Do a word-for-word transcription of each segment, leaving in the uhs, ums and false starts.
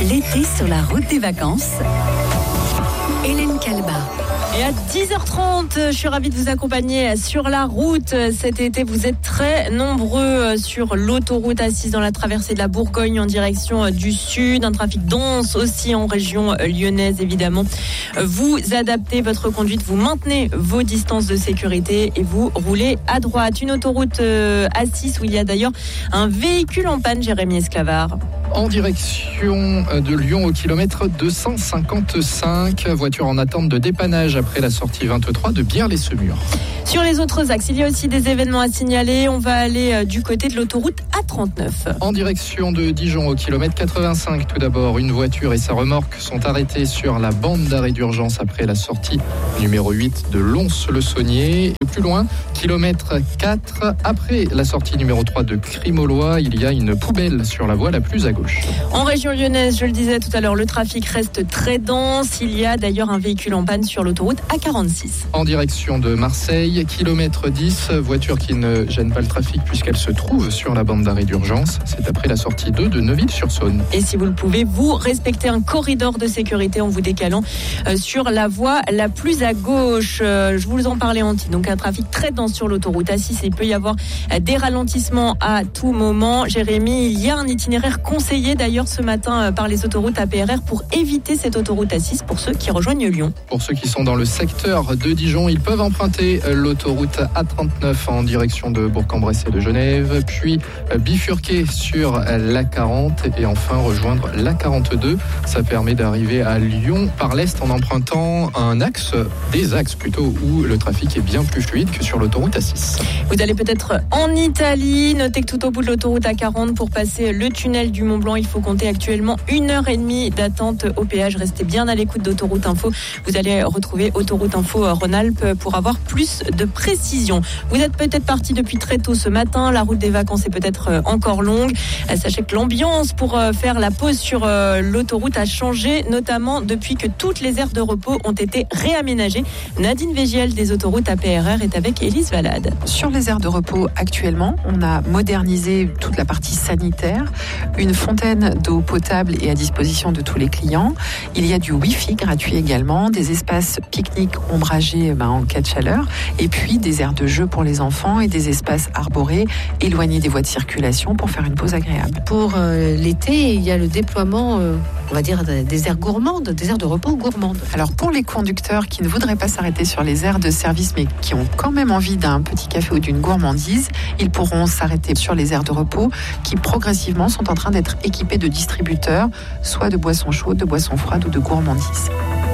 L'été sur la route des vacances. Hélène Calba. Et à dix heures trente, je suis ravie de vous accompagner sur la route. Cet été, vous êtes très nombreux sur l'autoroute A six dans la traversée de la Bourgogne en direction du sud. Un trafic dense aussi en région lyonnaise, évidemment. Vous adaptez votre conduite, vous maintenez vos distances de sécurité et vous roulez à droite. Une autoroute A six où il y a d'ailleurs un véhicule en panne, Jérémy Esclavard. En direction de Lyon au kilomètre deux cent cinquante-cinq, voiture en attente de dépannage après la sortie vingt-trois de Bière-les-Semurs. Sur les autres axes, il y a aussi des événements à signaler. On va aller du côté de l'autoroute A trente-neuf. En direction de Dijon au kilomètre quatre-vingt-cinq, tout d'abord, une voiture et sa remorque sont arrêtées sur la bande d'arrêt d'urgence après la sortie numéro huit de Lons-le-Saunier. Et plus loin, kilomètre quatre, après la sortie numéro trois de Crimolois, il y a une poubelle sur la voie la plus à gauche. En région lyonnaise, je le disais tout à l'heure, le trafic reste très dense. Il y a d'ailleurs un véhicule en panne sur l'autoroute A quarante-six. En direction de Marseille, kilomètre dix, voiture qui ne gêne pas le trafic puisqu'elle se trouve sur la bande d'arrêt d'urgence. C'est après la sortie deux de Neuville-sur-Saône. Et si vous le pouvez, vous respectez un corridor de sécurité en vous décalant sur la voie la plus à gauche. Je vous en parlais en titre. Donc un trafic très dense sur l'autoroute A six. Il peut y avoir des ralentissements à tout moment. Jérémy, il y a un itinéraire conseillé d'ailleurs ce matin par les autoroutes A P R R pour éviter cette autoroute A six pour ceux qui rejoignent Lyon. Pour ceux qui sont dans le secteur de Dijon, ils peuvent emprunter l'autoroute A trente-neuf en direction de Bourg-en-Bresse et de Genève, puis bifurquer sur l'A quarante et enfin rejoindre l'A quarante-deux. Ça permet d'arriver à Lyon par l'est en empruntant un axe, des axes plutôt, où le trafic est bien plus fluide que sur l'autoroute A six. Vous allez peut-être en Italie. Notez que tout au bout de l'autoroute A quarante, pour passer le tunnel du Mont-Blanc, il faut compter actuellement une heure et demie d'attente au péage. Restez bien à l'écoute d'Autoroute Info. Vous allez retrouver Autoroute Info Rhône-Alpes pour avoir plus de précision. Vous êtes peut-être parti depuis très tôt ce matin. La route des vacances est peut-être encore longue. Sachez que l'ambiance pour faire la pause sur l'autoroute a changé, notamment depuis que toutes les aires de repos ont été réaménagées. Nadine Végiel des autoroutes A P R R est avec Élise Valade. Sur les aires de repos actuellement, on a modernisé toute la partie sanitaire. Une fontaine d'eau potable est à disposition de tous les clients. Il y a du Wi-Fi gratuit également, des espaces pique-nique ombragés ben, en cas de chaleur, et puis des aires de jeu pour les enfants et des espaces arborés éloignés des voies de circulation pour faire une pause agréable. Pour euh, l'été, il y a le déploiement, euh, on va dire, des aires gourmandes, des aires de repos gourmandes. Alors pour les conducteurs qui ne voudraient pas s'arrêter sur les aires de service mais qui ont quand même envie d'un petit café ou d'une gourmandise, ils pourront s'arrêter sur les aires de repos qui progressivement sont en train d'être équipés de distributeurs, soit de boissons chaudes, de boissons froides ou de gourmandises.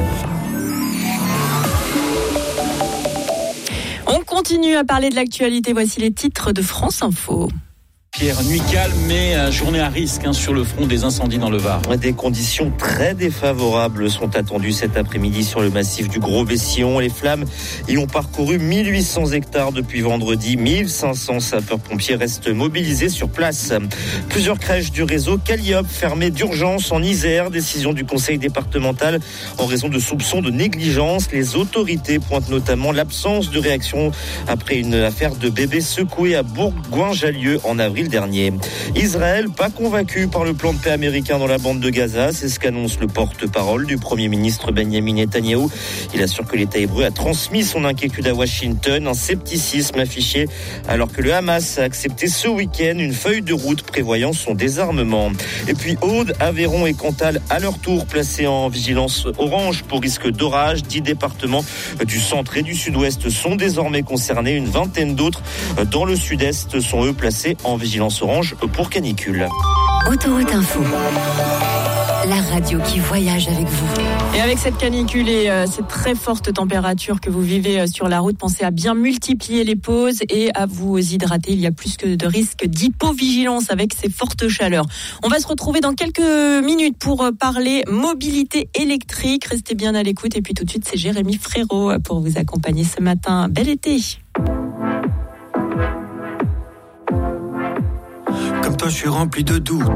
On continue à parler de l'actualité. Voici les titres de France Info. Pierre, nuit calme, mais journée à risque hein, sur le front des incendies dans le Var. Des conditions très défavorables sont attendues cet après-midi sur le massif du Gros-Vessillon. Les flammes y ont parcouru mille huit cents hectares depuis vendredi. mille cinq cents sapeurs-pompiers restent mobilisés sur place. Plusieurs crèches du réseau Calliope fermées d'urgence en Isère. Décision du conseil départemental en raison de soupçons de négligence. Les autorités pointent notamment l'absence de réaction après une affaire de bébés secoués à Bourgoin-Jallieu en avril dernier. Israël, pas convaincu par le plan de paix américain dans la bande de Gaza, c'est ce qu'annonce le porte-parole du Premier ministre Benjamin Netanyahou. Il assure que l'État hébreu a transmis son inquiétude à Washington, un scepticisme affiché alors que le Hamas a accepté ce week-end une feuille de route prévoyant son désarmement. Et puis Aude, Aveyron et Cantal à leur tour placés en vigilance orange pour risque d'orage. Dix départements du centre et du sud-ouest sont désormais concernés. Une vingtaine d'autres dans le sud-est sont eux placés en vigilance orange pour canicule. Autoroute Info, la radio qui voyage avec vous. Et avec cette canicule et euh, cette très forte température que vous vivez euh, sur la route, pensez à bien multiplier les pauses et à vous hydrater. Il y a plus que de risque d'hypovigilance avec ces fortes chaleurs. On va se retrouver dans quelques minutes pour euh, parler mobilité électrique. Restez bien à l'écoute. Et puis tout de suite, c'est Jérémy Frérot pour vous accompagner ce matin. Bel été. Comme toi, je suis rempli de doutes.